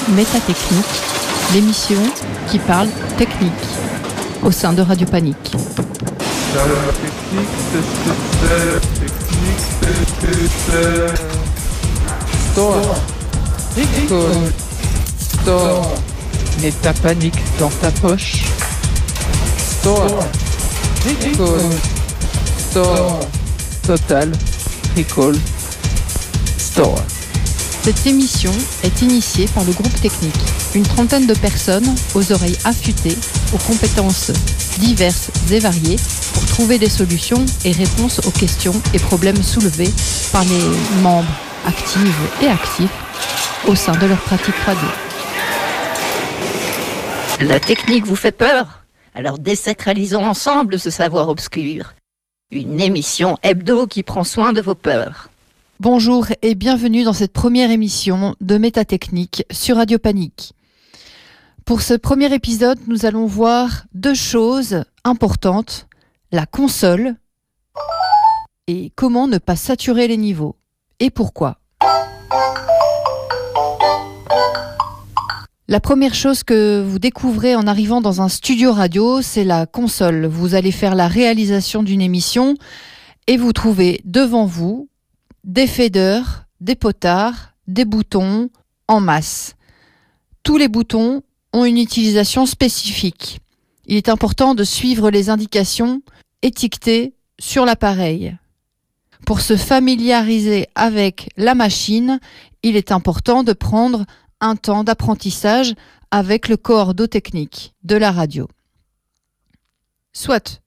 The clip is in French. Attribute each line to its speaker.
Speaker 1: Métatechnique, l'émission qui parle technique au sein de Radio Panique.
Speaker 2: Store. Mets ta panique dans ta poche. Store. Total. Recall. Store.
Speaker 1: Cette émission est initiée par le groupe technique. Une trentaine de personnes aux oreilles affûtées, aux compétences diverses et variées pour trouver des solutions et réponses aux questions et problèmes soulevés par les membres actifs et actifs au sein de leur pratique radio.
Speaker 3: La technique vous fait peur ? Alors désacralisons ensemble ce savoir obscur. Une émission hebdo qui prend soin de vos peurs.
Speaker 1: Bonjour et bienvenue dans cette première émission de Métatechnique sur Radio Panique. Pour ce premier épisode, nous allons voir deux choses importantes, la console et comment ne pas saturer les niveaux. Et pourquoi ? La première chose que vous découvrez en arrivant dans un studio radio, c'est la console. Vous allez faire la réalisation d'une émission et vous trouvez devant vous des faders, des potards, des boutons en masse. Tous les boutons ont une utilisation spécifique. Il est important de suivre les indications étiquetées sur l'appareil. Pour se familiariser avec la machine, il est important de prendre un temps d'apprentissage avec le cordeau technique de la radio. Soit